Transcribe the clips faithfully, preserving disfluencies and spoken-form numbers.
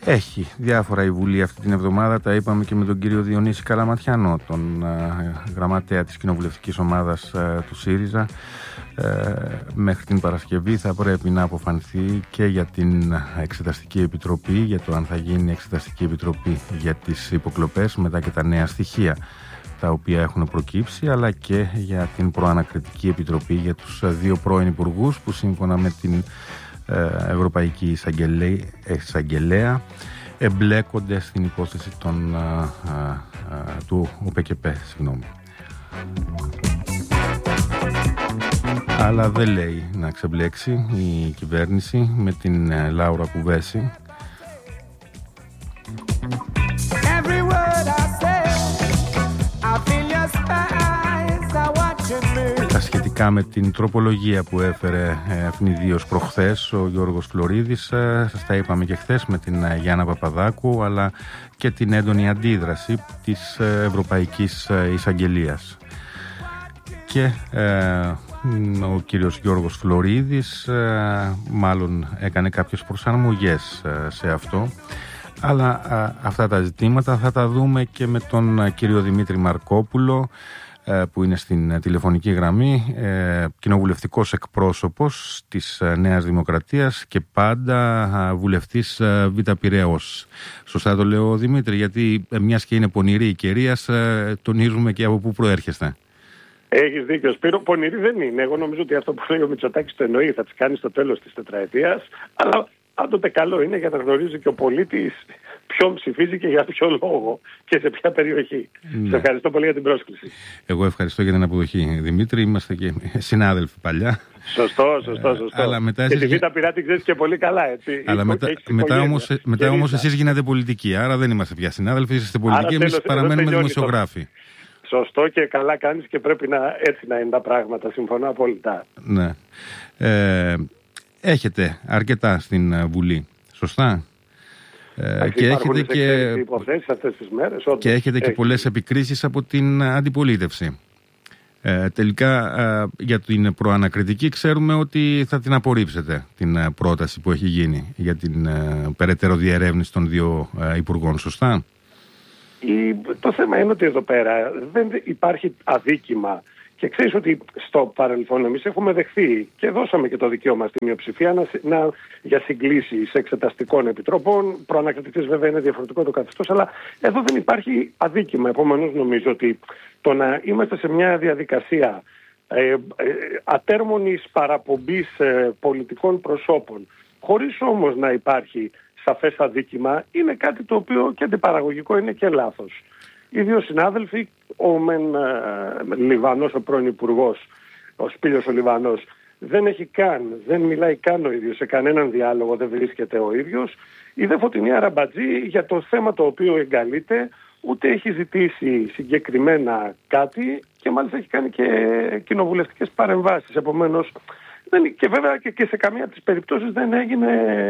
Έχει διάφορα η Βουλή αυτή την εβδομάδα, τα είπαμε και με τον κύριο Διονύση Καλαματιανό, τον ε, γραμματέα της κοινοβουλευτικής ομάδας ε, του ΣΥΡΙΖΑ. Ε, μέχρι την Παρασκευή θα πρέπει να αποφανθεί και για την Εξεταστική Επιτροπή, για το αν θα γίνει Εξεταστική Επιτροπή για τις υποκλοπές μετά και τα νέα στοιχεία τα οποία έχουν προκύψει, αλλά και για την Προανακριτική Επιτροπή για τους δύο πρώην υπουργούς που σύμφωνα με την Ευρωπαϊκή Εισαγγελέα εμπλέκονται στην υπόθεση των, α, α, α, του ΟΠΕΚΕΠΕ, συγγνώμη. Αλλά δεν λέει να ξεμπλέξει η κυβέρνηση με την Λάουρα Κουβέση. Τα σχετικά με την τροπολογία που έφερε ευνηδίως προχθές ο Γιώργος Φλωρίδης, σας τα είπαμε και χθες με την Γιάννα Παπαδάκου, αλλά και την έντονη αντίδραση της Ευρωπαϊκής Εισαγγελίας. Και ε, ο κύριος Γιώργος Φλωρίδης ε, μάλλον έκανε κάποιες προσαρμογές ε, σε αυτό, αλλά ε, αυτά τα ζητήματα θα τα δούμε και με τον κύριο Δημήτρη Μαρκόπουλο, που είναι στην τηλεφωνική γραμμή, ε, κοινοβουλευτικός εκπρόσωπος της Νέας Δημοκρατίας και πάντα βουλευτής Β' Πειραιώς. Σωστά το λέω, Δημήτρη, γιατί μιας και είναι πονηρή η καιρία, τονίζουμε και από πού προέρχεστε. Έχεις δίκιο, Σπύρο. Πονηρή δεν είναι. Εγώ νομίζω ότι αυτό που λέει ο Μητσοτάκης το εννοεί, θα τις κάνει στο τέλος της τετραετίας. Αλλά πάντοτε καλό είναι για να γνωρίζει και ο πολίτης ποιον ψηφίζει και για ποιο λόγο και σε ποια περιοχή. Ναι. Σε ευχαριστώ πολύ για την πρόσκληση. Εγώ ευχαριστώ για την αποδοχή, Δημήτρη. Είμαστε και συνάδελφοι παλιά. Σωστό, σωστό, σωστό. Αλλά μετά και εσείς... τη Β' Πειρά την ξέρεις και πολύ καλά, έτσι. Αλλά μετά, μετά όμως, μετά όμως εσείς γίνατε πολιτικοί, άρα δεν είμαστε πια συνάδελφοι, είστε πολιτικοί, εμείς παραμένουμε δημοσιογράφοι. Σωστό και καλά κάνεις και πρέπει να, έτσι να είναι τα πράγματα. Συμφωνώ απόλυτα. Ναι. Ε, έχετε αρκετά στην Βουλή, σωστά? Ε, και έχετε και, αυτές τις μέρες, και, έχετε και πολλές επικρίσεις από την αντιπολίτευση. Ε, τελικά ε, για την προανακριτική ξέρουμε ότι θα την απορρίψετε, την ε, πρόταση που έχει γίνει για την ε, περαιτέρω διερεύνηση των δύο ε, υπουργών, σωστά? Η, το θέμα είναι ότι εδώ πέρα δεν υπάρχει αδίκημα. Και ξέρεις ότι στο παρελθόν εμείς έχουμε δεχθεί και δώσαμε και το δικαίωμα στη μειοψηφία να, να, για συγκλήσεις εξεταστικών επιτροπών. Προανακριτικής βέβαια είναι διαφορετικό το καθεστώς, αλλά εδώ δεν υπάρχει αδίκημα. Επομένως νομίζω ότι το να είμαστε σε μια διαδικασία ε, ε, ατέρμονης παραπομπής ε, πολιτικών προσώπων, χωρίς όμως να υπάρχει σαφές αδίκημα, είναι κάτι το οποίο και αντιπαραγωγικό είναι και λάθος. Οι δύο συνάδελφοι, ο Μεν ε, Λιβανός, ο πρώην υπουργός, ο Σπήλιος ο Λιβανός, δεν έχει καν, δεν μιλάει καν ο ίδιος, σε κανέναν διάλογο δεν βρίσκεται ο ίδιος. Η δε Φωτεινή Αραμπατζή για το θέμα το οποίο εγκαλείται, ούτε έχει ζητήσει συγκεκριμένα κάτι και μάλιστα έχει κάνει και κοινοβουλευτικές παρεμβάσεις. Επομένως, δεν, και βέβαια και, και σε καμία από τις περιπτώσεις δεν έγινε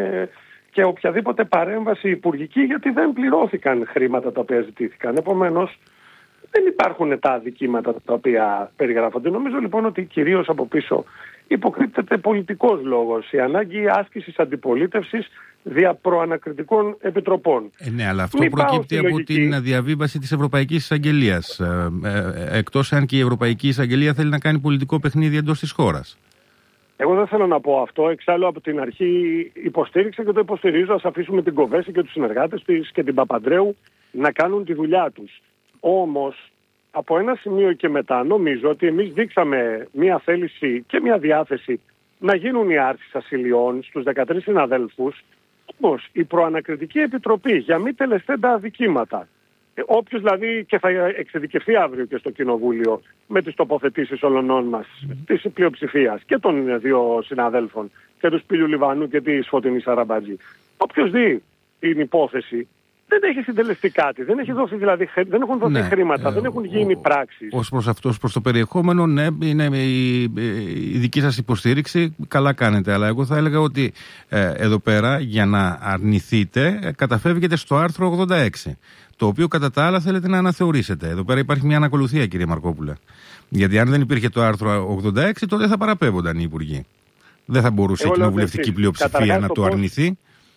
και οποιαδήποτε παρέμβαση υπουργική, γιατί δεν πληρώθηκαν χρήματα τα οποία ζητήθηκαν. Επομένως, δεν υπάρχουν τα αδικήματα τα οποία περιγράφονται. Νομίζω λοιπόν ότι κυρίως από πίσω υποκρύπτεται πολιτικός λόγος, η ανάγκη άσκησης αντιπολίτευσης δια προανακριτικών επιτροπών. Ε, ναι, αλλά αυτό Μη προκύπτει από λογική. την διαβίβαση της Ευρωπαϊκής Εισαγγελίας. Ε, ε, εκτός αν και η Ευρωπαϊκή Εισαγγελία θέλει να κάνει πολιτικό παιχνίδι εντός της χώρας. Εγώ δεν θέλω να πω αυτό. Εξάλλου από την αρχή υποστήριξα και το υποστηρίζω. Ας αφήσουμε την Κοβέση και τους συνεργάτες της και την Παπαντρέου να κάνουν τη δουλειά τους. Όμως, από ένα σημείο και μετά, νομίζω ότι εμείς δείξαμε μια θέληση και μια διάθεση να γίνουν οι άρσεις ασυλιών στους δεκατρείς συναδέλφους. Όμως, η Προανακριτική Επιτροπή για μη τελεσθέντα αδικήματα, όποιος δηλαδή και θα εξειδικευτεί αύριο και στο Κοινοβούλιο με τις τοποθετήσεις όλων μας, mm. της πλειοψηφίας και των δύο συναδέλφων, και του Σπύλιου Λιβανού και της Φωτεινής Αραμπατζή, όποιος δει την υπόθεση, δεν έχει συντελεστεί κάτι, δεν, έχει δώσει, δηλαδή, δεν έχουν δώσει ναι, χρήματα, ε, δεν έχουν γίνει ο, πράξεις. Ως προς αυτό, προς το περιεχόμενο, ναι, είναι η, η δική σας υποστήριξη, καλά κάνετε, αλλά εγώ θα έλεγα ότι ε, εδώ πέρα για να αρνηθείτε ε, καταφεύγετε στο άρθρο ογδόντα έξι. Το οποίο κατά τα άλλα θέλετε να αναθεωρήσετε. Εδώ πέρα υπάρχει μια ανακολουθία, κύριε Μαρκόπουλε. Γιατί αν δεν υπήρχε το άρθρο ογδόντα έξι, τότε θα παραπέμπονταν οι υπουργοί. Δεν θα μπορούσε Εγώ η κοινοβουλευτική πλειοψηφία να το, το αρνηθεί.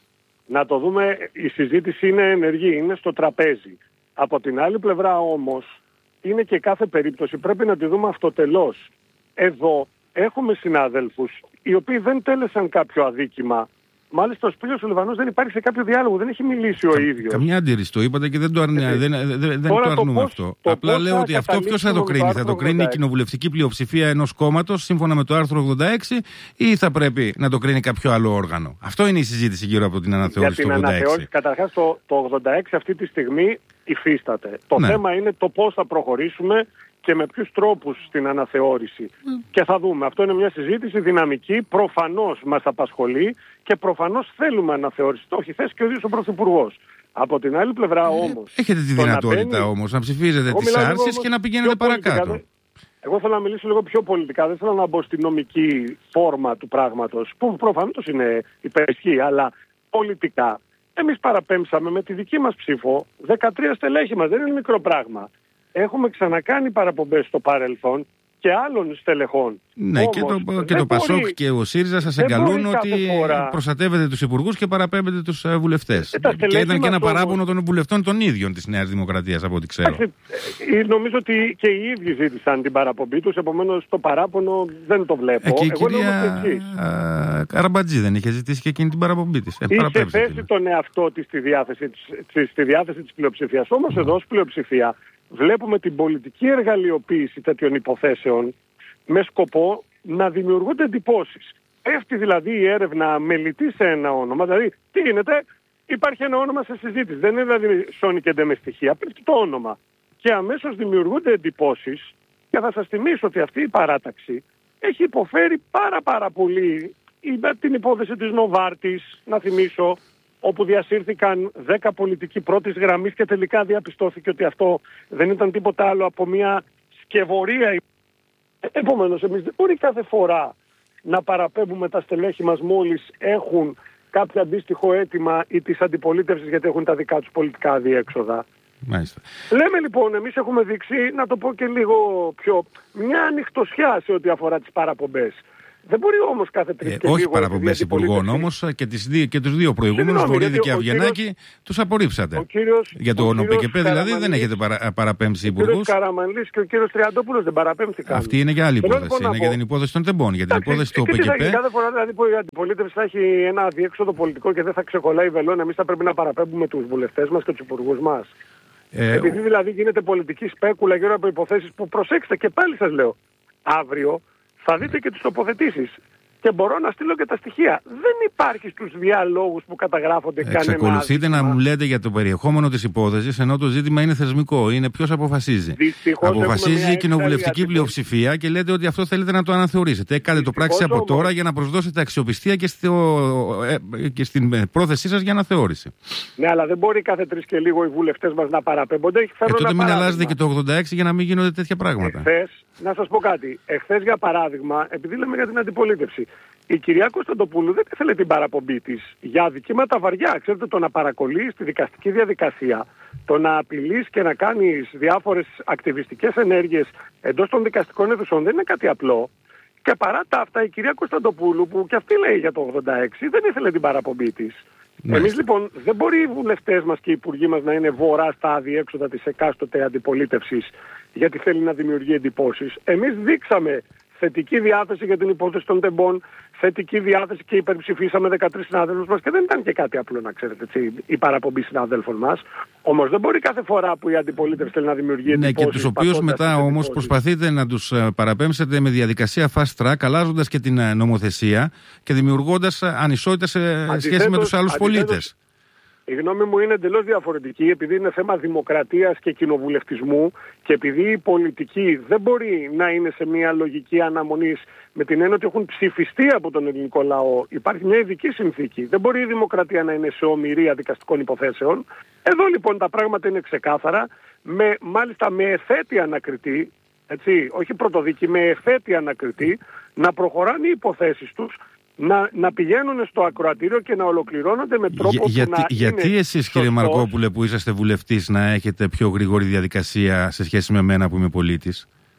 να το δούμε, η συζήτηση είναι ενεργή, είναι στο τραπέζι. Από την άλλη πλευρά όμως, είναι και κάθε περίπτωση, πρέπει να τη δούμε αυτοτελώς. Εδώ έχουμε συνάδελφους οι οποίοι δεν τέλεσαν κάποιο αδίκημα. Μάλιστα ο Σπύρος ο Λιβανός δεν υπάρχει σε κάποιο διάλογο, δεν έχει μιλήσει ο Κα, ίδιος. Καμιά αντίρρηση, το είπατε και δεν το, αρνη, δεν, δεν, δεν το αρνούμε πώς, αυτό. το Απλά λέω ότι αυτό ποιος θα το κρίνει. Θα το κρίνει η κοινοβουλευτική πλειοψηφία ενός κόμματος σύμφωνα με το άρθρο ογδόντα έξι ή θα πρέπει να το κρίνει κάποιο άλλο όργανο. Αυτό είναι η συζήτηση γύρω από την αναθεώρηση του ογδόντα έξι. Αναθεώρηση, καταρχάς το, το ογδόντα έξι αυτή τη στιγμή υφίσταται. Το ναι. θέμα είναι το πώς θα προχωρήσουμε και με ποιους τρόπους στην αναθεώρηση. Mm. Και θα δούμε. Αυτό είναι μια συζήτηση δυναμική. Προφανώς μας απασχολεί και προφανώς θέλουμε αναθεώρηση. Το έχει θέσει και ο ίδιος ο Πρωθυπουργός. Από την άλλη πλευρά όμως... Έχετε τη δυνατότητα μπαίνει... όμως να ψηφίζετε τις άρσεις και να πηγαίνετε παρακάτω. Πολιτικά. Εγώ θέλω να μιλήσω λίγο πιο πολιτικά. Δεν θέλω να μπω στη νομική φόρμα του πράγματος, που προφανώς είναι υπερισχύει, αλλά πολιτικά. Εμείς παραπέμψαμε με τη δική μας ψήφο δεκατρία στελέχη μας. Δεν είναι μικρό πράγμα. Έχουμε ξανακάνει παραπομπές στο παρελθόν και άλλων στελεχών. Ναι, όμως, και το, και το Πασόκ μπορεί, και ο ΣΥΡΙΖΑ σας εγκαλούν ότι φορά... προστατεύετε τους υπουργούς και παραπέμπετε τους uh, βουλευτές. Ε, και ήταν και ένα παράπονο των βουλευτών των ίδιων της Νέας Δημοκρατίας, από ό,τι ξέρω. Ε, νομίζω ότι και οι ίδιοι ζήτησαν την παραπομπή τους, επομένως το παράπονο δεν το βλέπω. Ε, και η Εγώ κυρία uh, Καραμπατζή δεν είχε ζητήσει και εκείνη την παραπομπή της. Ε, είχε θέσει τον εαυτό της στη διάθεση της, στη διάθεση της πλειοψηφίας. Όμως mm. εδώ ως πλειοψηφία βλέπουμε την πολιτική εργαλειοποίηση τέτοιων υποθέσεων με σκοπό να δημιουργούνται εντυπώσεις. Πέφτει δηλαδή η έρευνα μελιτή σε ένα όνομα. Δηλαδή, τι γίνεται, υπάρχει ένα όνομα σε συζήτηση. Δεν είναι δηλαδή σώνει και ντε με στοιχεία, πέφτει το όνομα. Και αμέσως δημιουργούνται εντυπώσεις. Και θα σας θυμίσω ότι αυτή η παράταξη έχει υποφέρει πάρα πάρα πολύ την υπόθεση της Νοβάρτης, να θυμίσω, όπου διασύρθηκαν δέκα πολιτικοί πρώτης γραμμής και τελικά διαπιστώθηκε ότι αυτό δεν ήταν τίποτα άλλο από μια σκευωρία. Επομένως, εμείς δεν μπορεί κάθε φορά να παραπέμπουμε τα στελέχη μας μόλις έχουν κάποιο αντίστοιχο αίτημα ή της αντιπολίτευσης γιατί έχουν τα δικά τους πολιτικά αδιέξοδα. Μάλιστα. Λέμε λοιπόν, εμείς έχουμε δείξει, να το πω και λίγο πιο, μια ανοιχτοσιά σε ό,τι αφορά τις παραπομπές. Δεν μπορεί όμως κάθε τρεις ε, και όχι λίγο... Όχι παραπομπές υπουργών όμως και, τις δύο, και τους δύο προηγούμενους, Βορύδη και Αυγενάκη, κύριος, τους απορρίψατε. Κύριος, για το ΟΝΟΠΕΚΕΠΕ δηλαδή δεν έχετε παρα, παραπέμψει υπουργούς. Ο κύριος Καραμανλής και ο κύριος Τριαντόπουλος δεν παραπέμψηκαν. Αυτή είναι και άλλη υπόθεση. Λοιπόν, είναι για την υπόθεση των τεμπών. Για την Εντάξει, υπόθεση του ΟΠΕΚΕΠΕ. Κάθε φορά δηλαδή που η αντιπολίτευση θα έχει ένα αδιέξοδο πολιτικό και δεν θα ξεκολλάει βελόν, εμείς θα πρέπει να παραπέμπουμε τους βουλευτές μας και τους υπουργούς μας. Ε, Επειδή δηλαδή γίνεται πολιτική σπέκουλα γύρω από υποθέσεις που, προσέξτε και πάλι σας λέω, αύριο θα δείτε και τις τοποθετήσεις. Και μπορώ να στείλω και τα στοιχεία. Δεν υπάρχει στους διαλόγους που καταγράφονται κανένα. Εξακολουθείτε να μου λέτε για το περιεχόμενο της υπόθεσης, ενώ το ζήτημα είναι θεσμικό. Είναι ποιος αποφασίζει. Δυστυχώς αποφασίζει η κοινοβουλευτική πλειοψηφία και λέτε ότι αυτό θέλετε να το αναθεωρήσετε. Κάντε το πράξη από όμως τώρα για να προσδώσετε αξιοπιστία και, στο, ε, και στην πρόθεσή σας για αναθεώρηση. Ναι, αλλά δεν μπορεί κάθε τρεις και λίγο οι βουλευτές μας να παραπέμπονται. Ε, τότε μην αλλάζετε και το ογδόντα έξι για να μην γίνονται τέτοια πράγματα. Εχθές, να σας πω κάτι. Εχθές, για παράδειγμα, επειδή λέμε για την αντιπολίτευση, η κυρία Κωνσταντοπούλου δεν ήθελε την παραπομπή της για αδικήματα βαριά. Ξέρετε, το να παρακολείς τη δικαστική διαδικασία, το να απειλείς και να κάνεις διάφορες ακτιβιστικές ενέργειες εντός των δικαστικών αίθουσων δεν είναι κάτι απλό. Και παρά τα αυτά, η κυρία Κωνσταντοπούλου, που και αυτή λέει για το ογδόντα έξι, δεν ήθελε την παραπομπή της. Ναι. Εμείς λοιπόν δεν μπορεί οι βουλευτές μας και οι υπουργοί μας να είναι βορρά στα αδιέξοδα της εκάστοτε αντιπολίτευσης γιατί θέλει να δημιουργεί εντυπώσεις. Εμείς δείξαμε θετική διάθεση για την υπόθεση των τεμπών, θετική διάθεση και υπερψηφίσαμε δεκατρείς συναδέλφους μας και δεν ήταν και κάτι απλό, να ξέρετε, έτσι, η παραπομπή συναδέλφων μας. Όμως δεν μπορεί κάθε φορά που η αντιπολίτευση θέλει να δημιουργεί εντυπώσεις. Ναι, και τους οποίους μετά όμως προσπαθείτε να τους παραπέμψετε με διαδικασία fast track, αλλάζοντας και την νομοθεσία και δημιουργώντας ανισότητα σε αντιθέτως, σχέση με τους άλλους πολίτες. Η γνώμη μου είναι εντελώς διαφορετική, επειδή είναι θέμα δημοκρατίας και κοινοβουλευτισμού και επειδή οι πολιτικοί δεν μπορεί να είναι σε μια λογική αναμονής με την έννοια ότι έχουν ψηφιστεί από τον ελληνικό λαό. Υπάρχει μια ειδική συνθήκη. Δεν μπορεί η δημοκρατία να είναι σε ομηρία δικαστικών υποθέσεων. Εδώ λοιπόν τα πράγματα είναι ξεκάθαρα, με, μάλιστα με εφέτη ανακριτή, έτσι, όχι πρωτοδίκη, με εφέτη ανακριτή, να προχωράνε οι υποθέσεις τους, Να, να πηγαίνουν στο ακροατήριο και να ολοκληρώνονται με τρόπο Για, που να γιατί είναι εσείς σωστός. Κύριε Μαρκόπουλε που είσαστε βουλευτής να έχετε πιο γρήγορη διαδικασία σε σχέση με μένα που είμαι πολίτης?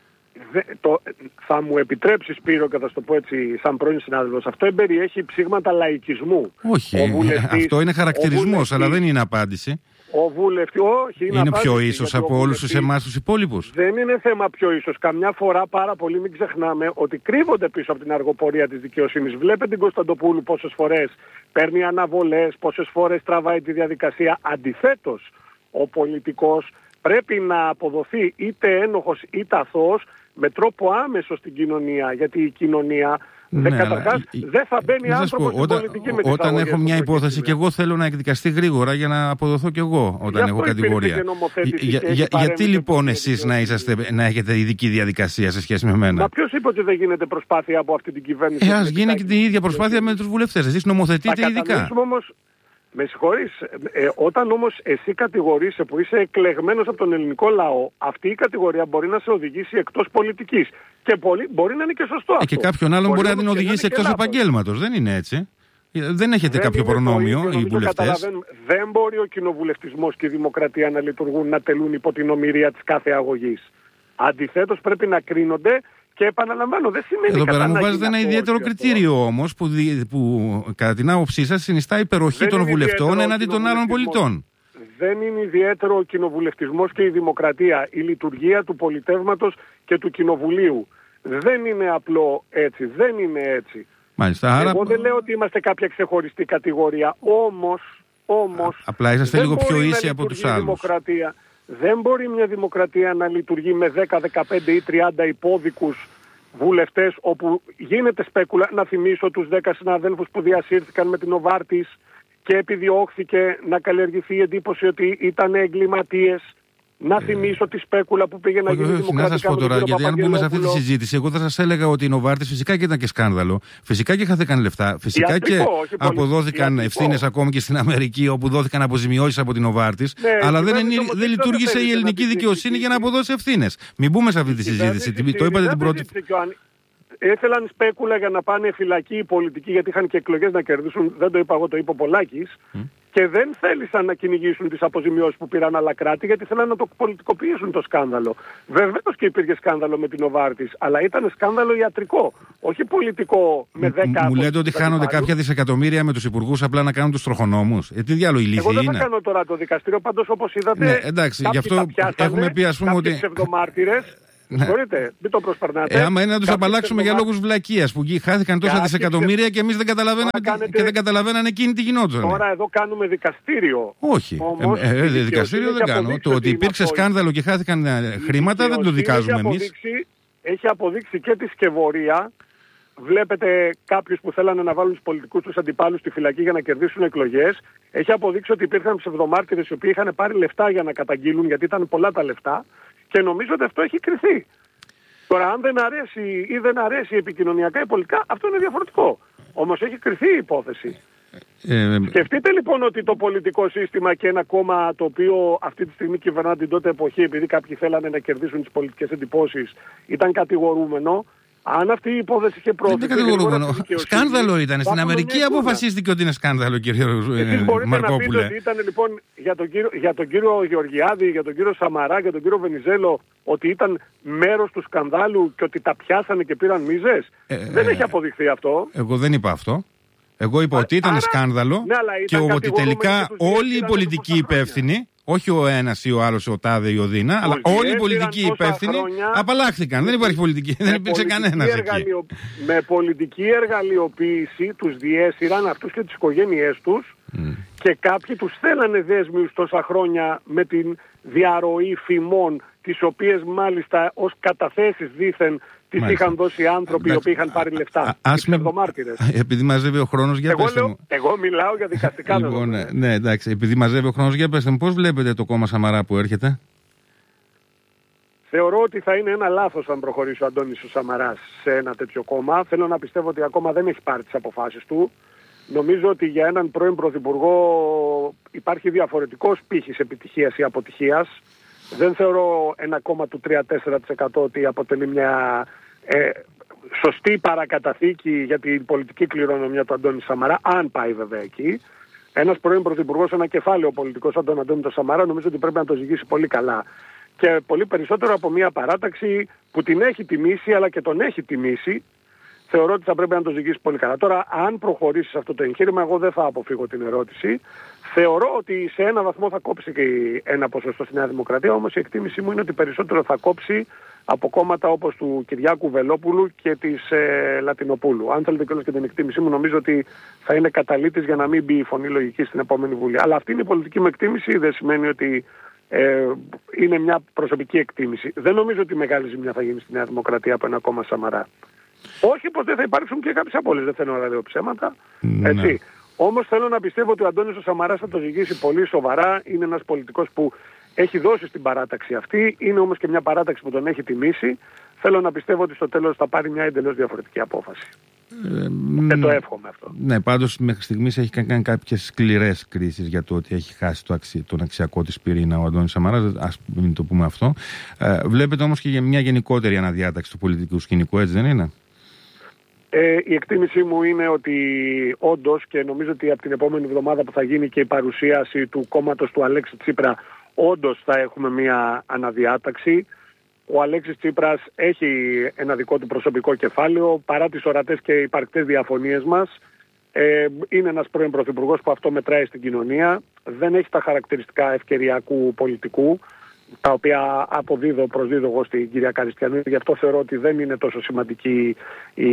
Δε, το, θα μου επιτρέψει, Σπύρο, και θα σου το πω έτσι σαν πρώην συνάδελφος, αυτό εμπεριέχει ψήγματα λαϊκισμού. Όχι, βουλευτής, αυτό είναι χαρακτηρισμός, αλλά δεν είναι απάντηση. Ο βουλευτής, όχι, είναι, είναι πιο ίσως από όλους τους εμάς τους υπόλοιπους. Δεν είναι θέμα πιο ίσως. Καμιά φορά πάρα πολύ μην ξεχνάμε ότι κρύβονται πίσω από την αργοπορία της δικαιοσύνης. Βλέπετε την Κωνσταντοπούλου πόσες φορές παίρνει αναβολές, πόσες φορές τραβάει τη διαδικασία. Αντιθέτως, ο πολιτικός πρέπει να αποδοθεί είτε ένοχος είτε αθώος με τρόπο άμεσο στην κοινωνία. Γιατί η κοινωνία ναι, καταρχάς δεν θα μπαίνει άνθρωπος στην όταν, πολιτική με τις Όταν έχω μια υπόθεση και εγώ θέλω να εκδικαστεί γρήγορα για να αποδοθώ κι εγώ όταν έχω κατηγορία. Για, για, γιατί λοιπόν εσείς να, είσαστε, να έχετε ειδική διαδικασία σε σχέση με μένα? Μα ποιος είπε ότι δεν γίνεται προσπάθεια από αυτή την κυβέρνηση? Ε, ας γίνει και την ίδια προσπάθεια με τους βουλευτές. Εσείς νομοθετείτε ειδικά. Όμως, με συγχωρείς, ε, όταν όμως εσύ κατηγορείσαι που είσαι εκλεγμένος από τον ελληνικό λαό, αυτή η κατηγορία μπορεί να σε οδηγήσει εκτός πολιτικής. Και πολύ, μπορεί να είναι και σωστό ε, αυτό. Και κάποιον άλλον μπορεί, μπορεί να την οδηγήσει εκτός επαγγέλματος. Δεν είναι έτσι. Δεν έχετε δεν κάποιο προνόμιο οι βουλευτές. Δεν μπορεί ο κοινοβουλευτισμός και η δημοκρατία να λειτουργούν, να τελούν υπό την ομηρία της κάθε αγωγής. Αντιθέτως πρέπει να κρίνονται. Και επαναλαμβάνω, δεν σημαίνει εδώ πέρα μου βάζετε ένα ιδιαίτερο κριτήριο όμως που, που κατά την άποψή σας συνιστά υπεροχή των βουλευτών εναντί των άλλων πολιτών. Δεν είναι ιδιαίτερο ο κοινοβουλευτισμός και η δημοκρατία, η λειτουργία του πολιτεύματος και του κοινοβουλίου. Δεν είναι απλό έτσι, δεν είναι έτσι. Μάλιστα, άρα... Εγώ δεν λέω ότι είμαστε κάποια ξεχωριστή κατηγορία, όμως, όμως απλά είσαστε λίγο πιο ίσοι από τους άλλους. Δημοκρατία. Δεν μπορεί μια δημοκρατία να λειτουργεί με δέκα, δεκαπέντε ή τριάντα υπόδικους βουλευτές όπου γίνεται σπέκουλα. Να θυμίσω τους δέκα συναδέλφους που διασύρθηκαν με την Νοβάρτις και επιδιώχθηκε να καλλιεργηθεί η εντύπωση ότι ήταν εγκληματίες. Να θυμίσω τη σπέκουλα που πήγε να γίνει δημοκρατικά. Να σας πω τώρα, γιατί αν μπούμε σε αυτή τη συζήτηση, εγώ θα σας έλεγα ότι η Νοβάρτις φυσικά και ήταν και σκάνδαλο. Φυσικά και χάθηκαν λεφτά. Φυσικά ιατρικό, και αποδόθηκαν ευθύνες ακόμη και στην Αμερική, όπου δόθηκαν αποζημιώσεις από την Νοβάρτις. Ναι, αλλά δεν, είναι, δεν λειτουργήσε η ελληνική δικαιοσύνη για να αποδώσει ευθύνες. Μην μπούμε σε αυτή τη συζήτηση. Το είπατε την πρώτη. Ήθελαν σπέκουλα για να πάνε φυλακή οι πολιτικοί, γιατί είχαν και εκλογές να κερδίσουν. Δεν το είπα εγώ, το είπε ο Πολάκης. Mm. Και δεν θέλησαν να κυνηγήσουν τις αποζημιώσεις που πήραν άλλα κράτη, γιατί θέλαν να το πολιτικοποιήσουν το σκάνδαλο. Βεβαίως και υπήρχε σκάνδαλο με την Νοβάρτις, αλλά ήταν σκάνδαλο ιατρικό, όχι πολιτικό με δέκα. Μου λέτε ότι χάνονται κάποια δισεκατομμύρια με τους υπουργούς απλά να κάνουν τους τροχονόμους. Ε, τι διάλογο ηλίθιοι είναι? Εγώ δεν θα κάνω τώρα το δικαστήριο, πάντως όπως είδατε. Ναι, εντάξει, γι' αυτό έχουμε πει, ας πούμε, ότι. Ψευδομάρτυρες. Ναι. Μπορείτε, μην το προσπερνάτε. Ε, άμα είναι να τους απαλλάξουμε για λόγους βλακείας που χάθηκαν τόσα δισεκατομμύρια και εμείς δεν καταλαβαίναμε κάνετε... και δεν καταλαβαίνανε εκείνη τι γινόταν. Τώρα εδώ κάνουμε δικαστήριο. Όχι. Όμως, ε, ε, ε, δικαστήριο δεν κάνω. Το ότι υπήρξε σκάνδαλο και χάθηκαν χρήματα δεν το δικάζουμε εμείς. Έχει αποδείξει και τη σκευωρία. Βλέπετε κάποιους που θέλανε να βάλουν τους πολιτικούς τους αντιπάλους στη φυλακή για να κερδίσουν εκλογές. Έχει αποδείξει ότι υπήρχαν ψευδομάρτυρες οι οποίοι είχαν πάρει λεφτά για να καταγγείλουν, γιατί ήταν πολλά τα λεφτά. Και νομίζω ότι αυτό έχει κριθεί. Τώρα, αν δεν αρέσει ή δεν αρέσει επικοινωνιακά ή πολιτικά, αυτό είναι διαφορετικό. Όμως έχει κριθεί η υπόθεση. Ε, Σκεφτείτε λοιπόν ότι το πολιτικό σύστημα και ένα κόμμα το οποίο αυτή τη στιγμή κυβερνά την τότε εποχή, επειδή κάποιοι θέλανε να κερδίσουν τις πολιτικές εντυπώσεις, ήταν κατηγορούμενο. Αν αυτή η υπόθεση είχε προωθηθεί. Δεν είναι κατηγορούμενο. Σκάνδαλο ήταν. Στην Αμερική αποφασίστηκε ότι είναι σκάνδαλο, κύριε Μαρκόπουλε. Εσείς μπορείτε να πείτε ότι ήταν λοιπόν για τον, κύριο, για τον κύριο Γεωργιάδη, για τον κύριο Σαμαρά, για τον κύριο Βενιζέλο, ότι ήταν μέρος του σκανδάλου και ότι τα πιάσανε και πήραν μίζες. Ε, δεν ε, έχει αποδειχθεί αυτό. Εγώ δεν είπα αυτό. Εγώ είπα Α, ότι ήταν άρα, σκάνδαλο ναι, και ότι τελικά όλοι οι πολιτικοί υπεύθυνοι. Όχι ο ένας ή ο άλλος, ο τάδε ή ο δίνα, αλλά όλοι οι πολιτικοί υπεύθυνοι χρόνια, απαλλάχθηκαν. Δεν υπάρχει πολιτική, δεν υπήρξε κανένας εργαλειο... εκεί. Με πολιτική εργαλειοποίηση τους διέσυραν αυτούς και τις οικογένειές τους mm. και κάποιοι τους θέλανε δέσμιους τόσα χρόνια με την διαρροή φημών, τις οποίες μάλιστα ως καταθέσεις δήθεν τις μάλιστα. Είχαν δώσει άνθρωποι οι οποίοι είχαν πάρει λεφτά. Ας με... Επειδή μαζεύει ο χρόνος, για πέστε μου. Εγώ μιλάω για δικαστικά λοιπόν, ναι, ναι, εντάξει. Επειδή μαζεύει ο χρόνος, για πέστε μου, πώς βλέπετε το κόμμα Σαμαρά που έρχεται? Θεωρώ ότι θα είναι ένα λάθος αν προχωρήσει ο Αντώνης ο Σαμαράς σε ένα τέτοιο κόμμα. Θέλω να πιστεύω ότι ακόμα δεν έχει πάρει τις αποφάσεις του. Νομίζω ότι για έναν πρώην πρωθυπουργό υπάρχει διαφορετικός πύχης επιτυχίας ή αποτυχίας. Δεν θεωρώ ένα κόμμα του τρία με τέσσερα τοις εκατό ότι αποτελεί μια ε, σωστή παρακαταθήκη για την πολιτική κληρονομιά του Αντώνη Σαμαρά, αν πάει βέβαια εκεί. Ένας πρώην πρωθυπουργός, ένα κεφάλαιο πολιτικό σαν τον Αντώνη τον Σαμαρά, νομίζω ότι πρέπει να το ζυγίσει πολύ καλά. και πολύ περισσότερο από μια παράταξη που την έχει τιμήσει αλλά και τον έχει τιμήσει. Θεωρώ ότι θα πρέπει να το ζυγίσει πολύ καλά. Τώρα, αν προχωρήσει σε αυτό το εγχείρημα, εγώ δεν θα αποφύγω την ερώτηση. Θεωρώ ότι σε ένα βαθμό θα κόψει και ένα ποσοστό στη Νέα Δημοκρατία, όμως η εκτίμησή μου είναι ότι περισσότερο θα κόψει από κόμματα όπως του Κυριάκου Βελόπουλου και της ε, Λατινοπούλου. Αν θέλετε κιόλας και την εκτίμησή μου, νομίζω ότι θα είναι καταλήτης για να μην μπει η φωνή λογική στην επόμενη Βουλή. Αλλά αυτή είναι η πολιτική μου εκτίμηση, δεν σημαίνει ότι ε, είναι μια προσωπική εκτίμηση. Δεν νομίζω ότι μεγάλη ζημιά θα γίνει στη Νέα Δημοκρατία από ένα κόμμα Σαμαρά. Όχι πως δεν θα υπάρξουν και κάποιες απώλειες, δεν θέλω να λέω ψέματα. Ναι. Έτσι. Όμως θέλω να πιστεύω ότι ο Αντώνης ο Σαμαράς θα το ζυγίσει πολύ σοβαρά. Είναι ένας πολιτικός που έχει δώσει στην παράταξη αυτή. Είναι όμως και μια παράταξη που τον έχει τιμήσει. Θέλω να πιστεύω ότι στο τέλος θα πάρει μια εντελώς διαφορετική απόφαση. Ε, και το εύχομαι αυτό. Ναι, πάντως μέχρι στιγμής έχει κάνει κάποιες σκληρές κρίσεις για το ότι έχει χάσει το αξι... τον αξιακό της πυρήνα ο Αντώνης Σαμαράς. Ας μην το πούμε αυτό. Ε, βλέπετε όμως και για μια γενικότερη αναδιάταξη του πολιτικού σκηνικού, έτσι δεν είναι? Ε, η εκτίμησή μου είναι ότι όντως, και νομίζω ότι από την επόμενη εβδομάδα που θα γίνει και η παρουσίαση του κόμματος του Αλέξη Τσίπρα, όντως θα έχουμε μια αναδιάταξη. Ο Αλέξης Τσίπρας έχει ένα δικό του προσωπικό κεφάλαιο, παρά τις ορατές και υπαρκτές διαφωνίες μας. Ε, είναι ένας πρώην πρωθυπουργός που αυτό μετράει στην κοινωνία. Δεν έχει τα χαρακτηριστικά ευκαιριακού πολιτικού, τα οποία αποδίδω, προσδίδω εγώ στην κυρία Καριστιανού. Γι' αυτό θεωρώ ότι δεν είναι τόσο σημαντική η,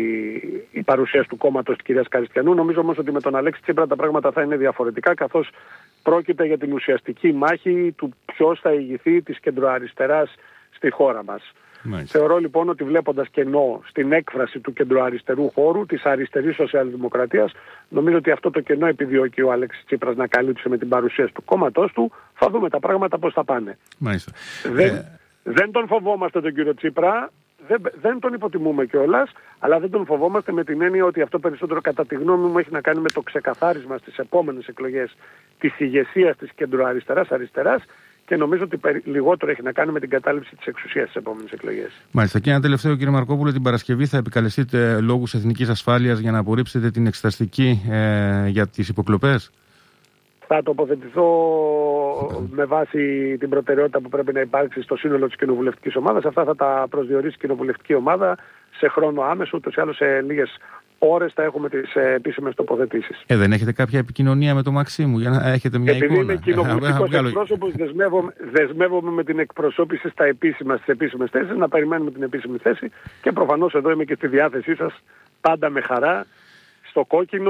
η παρουσία του κόμματος της κυρίας Καριστιανού. Νομίζω όμως ότι με τον Αλέξη Τσίπρα τα πράγματα θα είναι διαφορετικά, καθώς πρόκειται για την ουσιαστική μάχη του ποιος θα ηγηθεί της κεντροαριστεράς στη χώρα μας. Μάλιστα. Θεωρώ λοιπόν ότι βλέποντας κενό στην έκφραση του κεντροαριστερού χώρου, της αριστερής σοσιαλδημοκρατίας, νομίζω ότι αυτό το κενό επιδιώκει ο Αλέξης Τσίπρας να καλύψει με την παρουσίαση του κόμματός του. Θα δούμε τα πράγματα πώς θα πάνε. Μάλιστα. Δεν, ε... δεν τον φοβόμαστε τον κύριο Τσίπρα, δεν, δεν τον υποτιμούμε κιόλας, αλλά δεν τον φοβόμαστε με την έννοια ότι αυτό περισσότερο κατά τη γνώμη μου έχει να κάνει με το ξεκαθάρισμα στις επόμενες εκλογές της ηγεσίας της κεντροαριστεράς αριστεράς. Και νομίζω ότι λιγότερο έχει να κάνει με την κατάληψη της εξουσίας στις επόμενες εκλογές. Μάλιστα. Και ένα τελευταίο, κύριε Μαρκόπουλε, την Παρασκευή θα επικαλεστείτε λόγους εθνικής ασφάλειας για να απορρίψετε την εξεταστική ε, για τις υποκλοπές? Θα τοποθετηθώ με βάση την προτεραιότητα που πρέπει να υπάρξει στο σύνολο της κοινοβουλευτικής ομάδας. Αυτά θα τα προσδιορίσει η κοινοβουλευτική ομάδα σε χρόνο άμεσο, ούτως ή άλλως σε λίγες ώρες θα έχουμε τις ε, επίσημες τοποθετήσεις. Ε, δεν έχετε κάποια επικοινωνία με τον Μαξίμου για να έχετε μια Επειδή εικόνα? Επειδή είμαι κοινοβουλευτικός εκπρόσωπος, δεσμεύομαι, δεσμεύομαι με την εκπροσώπηση στα επίσημα, στις επίσημες θέσεις, να περιμένουμε την επίσημη θέση και προφανώς εδώ είμαι και στη διάθεσή σας πάντα με χαρά, στο κόκκινο.